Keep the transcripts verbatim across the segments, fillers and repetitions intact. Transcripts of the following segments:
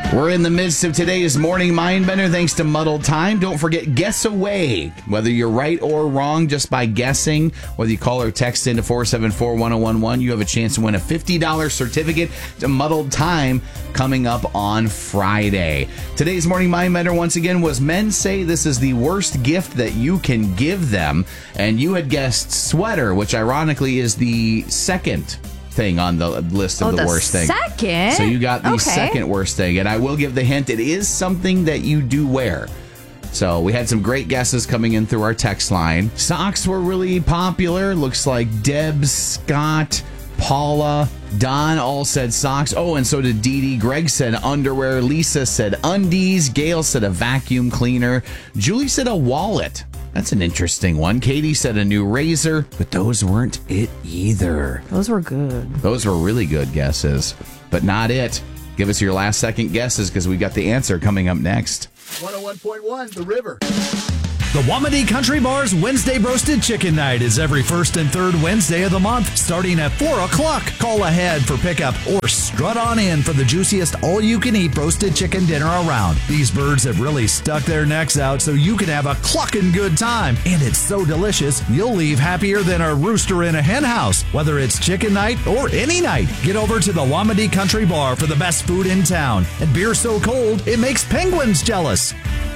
We're in the midst of today's Morning Mindbender thanks to Muddled Time. Don't forget, guess away. Whether you're right or wrong just by guessing, whether you call or text into four seven four, one oh one one, you have a chance to win a fifty dollars certificate to Muddled Time coming up on Friday. Today's Morning Mindbender, once again, was men say this is the worst gift that you can give them. And you had guessed sweater, which ironically is the second thing on the list of oh, the, the worst thing. Second? So you got the okay. second worst thing. And I will give the hint, it is something that you do wear. So we had some great guesses coming in through our text line. Socks were really popular. Looks like Deb, Scott, Paula, Don all said socks. Oh, and so did Dee Dee. Greg said underwear. Lisa said undies. Gail said a vacuum cleaner. Julie said a wallet. That's an interesting one. Katie said a new razor, but those weren't it either. Those were good. Those were really good guesses, but not it. Give us your last second guesses because we got the answer coming up next. one oh one point one, The River. The Wamedy Country Bar's Wednesday Roasted Chicken Night is every first and third Wednesday of the month, starting at four o'clock. Call ahead for pickup or strut on in for the juiciest all-you-can-eat roasted chicken dinner around. These birds have really stuck their necks out so you can have a clucking good time. And it's so delicious, you'll leave happier than a rooster in a hen house. Whether it's chicken night or any night, get over to the Wamedy Country Bar for the best food in town. And beer so cold, it makes penguins jealous.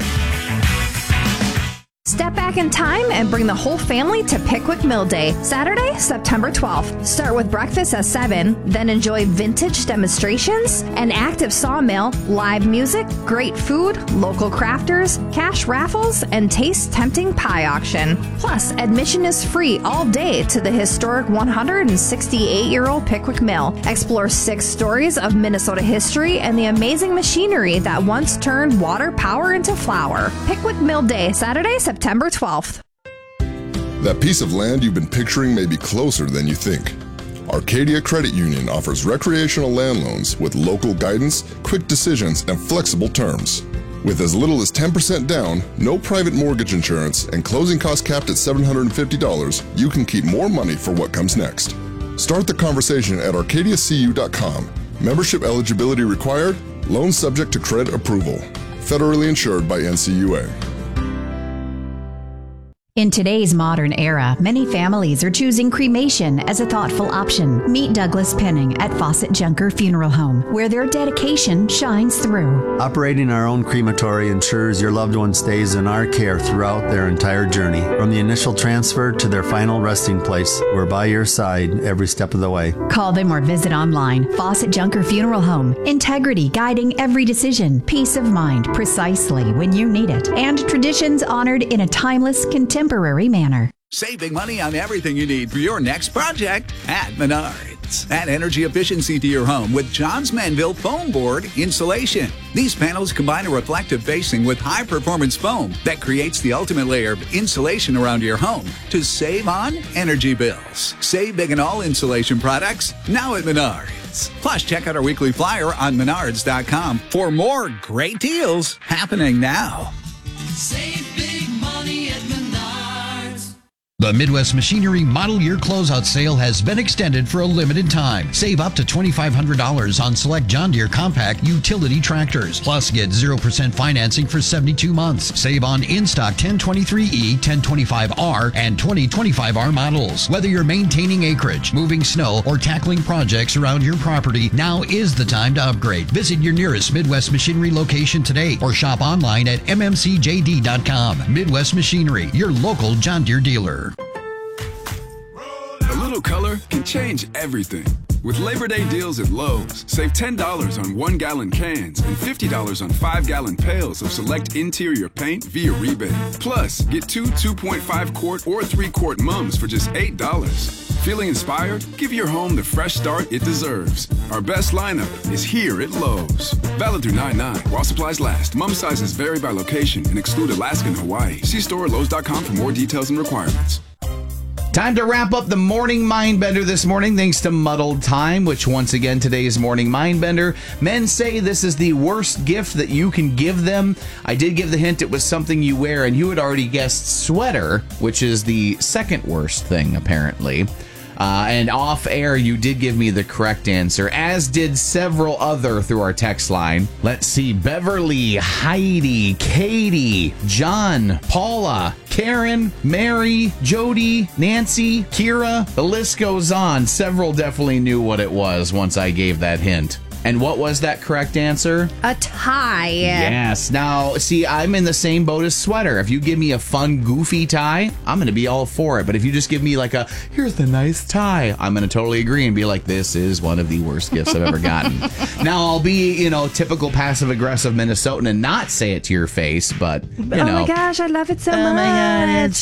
Step back in time and bring the whole family to Pickwick Mill Day, Saturday, September twelfth. Start with breakfast at seven, then enjoy vintage demonstrations, an active sawmill, live music, great food, local crafters, cash raffles, and taste tempting pie auction. Plus, admission is free all day to the historic one hundred sixty-eight-year-old Pickwick Mill. Explore six stories of Minnesota history and the amazing machinery that once turned water power into flour. Pickwick Mill Day, Saturday, September twelfth. That piece of land you've been picturing may be closer than you think. Arcadia Credit Union offers recreational land loans with local guidance, quick decisions, and flexible terms. With as little as ten percent down, no private mortgage insurance, and closing costs capped at seven hundred fifty dollars, you can keep more money for what comes next. Start the conversation at arcadia c u dot com. Membership eligibility required. Loan subject to credit approval. Federally insured by N C U A. In today's modern era, many families are choosing cremation as a thoughtful option. Meet Douglas Penning at Fawcett Junker Funeral Home, where their dedication shines through. Operating our own crematory ensures your loved one stays in our care throughout their entire journey. From the initial transfer to their final resting place, we're by your side every step of the way. Call them or visit online. Fawcett Junker Funeral Home. Integrity guiding every decision. Peace of mind precisely when you need it. And traditions honored in a timeless, contemporary Temporary manner. Save big money on everything you need for your next project at Menards. Add energy efficiency to your home with Johns Manville Foam Board Insulation. These panels combine a reflective facing with high-performance foam that creates the ultimate layer of insulation around your home to save on energy bills. Save big on all insulation products now at Menards. Plus, check out our weekly flyer on menards dot com for more great deals happening now. Save big money at Menards. The Midwest Machinery Model Year Closeout Sale has been extended for a limited time. Save up to twenty-five hundred dollars on select John Deere compact utility tractors. Plus, get zero percent financing for seventy-two months. Save on in-stock ten twenty-three E, ten twenty-five R, and twenty twenty-five R models. Whether you're maintaining acreage, moving snow, or tackling projects around your property, now is the time to upgrade. Visit your nearest Midwest Machinery location today or shop online at m m c j d dot com. Midwest Machinery, your local John Deere dealer. A little color can change everything. With Labor Day deals at Lowe's, save ten dollars on one-gallon cans and fifty dollars on five-gallon pails of select interior paint via rebate. Plus, get two two point five quart or three quart mums for just eight dollars. Feeling inspired? Give your home the fresh start it deserves. Our best lineup is here at Lowe's. Valid through nine nine while supplies last. Mum sizes vary by location and exclude Alaska and Hawaii. See store at lowes dot com for more details and requirements. Time to wrap up the Morning Mindbender this morning, thanks to Muddled Time, which once again, today's Morning Mindbender. Men say this is the worst gift that you can give them. I did give the hint it was something you wear, and you had already guessed sweater, which is the second worst thing, apparently. Uh, and off air, you did give me the correct answer, as did several other through our text line. Let's see. Beverly, Heidi, Katie, John, Paula, Karen, Mary, Jody, Nancy, Kira. The list goes on. Several definitely knew what it was once I gave that hint. And what was that correct answer? A tie. Yes. Now, see, I'm in the same boat as Sweater. If you give me a fun, goofy tie, I'm going to be all for it. But if you just give me like a, here's the nice tie, I'm going to totally agree and be like, this is one of the worst gifts I've ever gotten. Now, I'll be, you know, typical passive-aggressive Minnesotan and not say it to your face, but, you oh know. my gosh, I love it so oh much. my God, it's